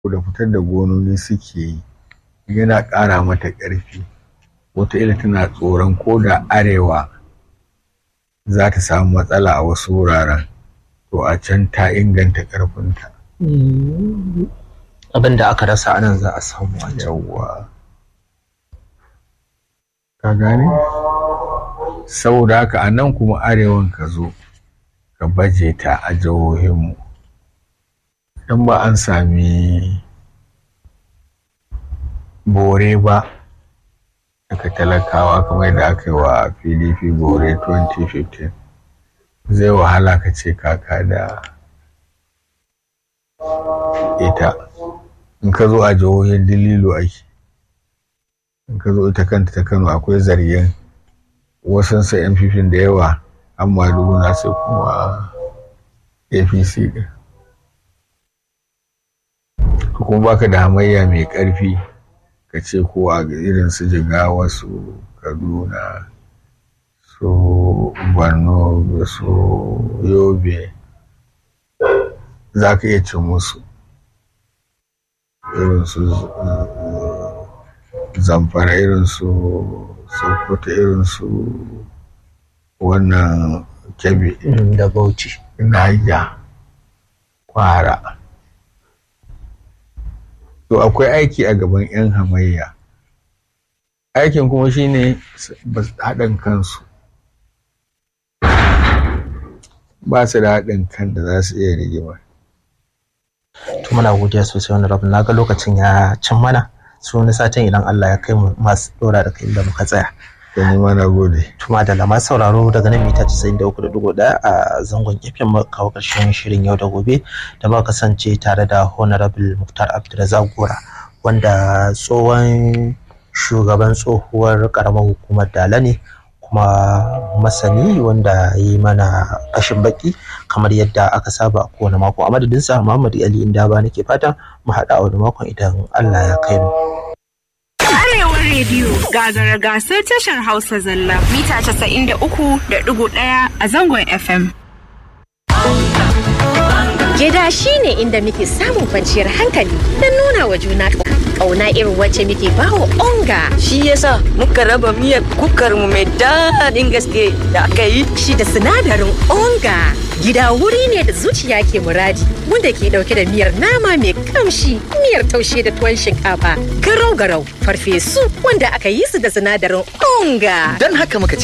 da fitar da gononi suke yi yana ƙara mata ƙarfi. Wataƙila tana tsoron ko da arewa za ta samu matsala a wasu wuraren, to a can ta inganta ƙarfinta. Abin da aka rasa anan za a samu a can. Yawwa, ka gane? Saboda haka a nan kuma arewan ka zo ka baje ta a jihohinmu, in ba an sami bore ba daga talakawa kamar da aka yi wa PDP bore 2015, zai wahala ka ce kaka da ita. In ka zo a jihohin dalilu ake, in ka zo ita kanta ta Kano akwai zargin wasansa yan fifin da yawa, amma duguna sai kuma APC ɗin. Kuma baka da hamayya mai ƙarfi ka ce ko a irin su Jigawa, su Kaduna, su Borno, su Yobe za ka iya cin musu, irin su Zamfara, irin su Sokoto, irin su wannan Kebbi da Bauchi, Niger, Kwara. To akwai aiki a gaban 'yan hamayya. Aikin kuma shine haɗin kansu. Ba su da haɗin kan da za su iya rigima. To muna godiya sosai wani rabu, na ga lokacin ya cin mana, su wani satin idan Allah ya kai mu masu ɗora da kai da muka tsaya. To ni ma na gode. Tuma da lama sauraro daga nan mita 93.1 a zangon FM kawo ƙarshen shirin yau da gobe da ba kasance tare da Honorable Muktar Abdulrazak Gora, wanda tsohon shugaban tsohuwar ƙaramar hukumar Dala ne, kuma masani wanda yi mana ƙashin baki kamar yadda aka saba a kowane mako. A madadinsa Muhammad Ali Indaba nake fatan mu haɗa a wani makon idan Allah ya kai mu. Arewa rediyo gagara gasar tashar Hausa zalla mita 93.1 a zangon FM. Gida shine inda muke samun kwanciyar hankali don nuna wa juna ƙauna irin wacce muke bawa onga. Shi yasa muka raba miyar kukar mu mai daɗin gaske da aka yi shi da sinadarin onga. Gida wuri ne da zuciya ke muradi, wanda ke dauke da miyar nama mai kamshi, miyar taushe da tuwon shinkafa, garau-garau, farfesu wanda aka yi su da sinadarin onga. don haka muka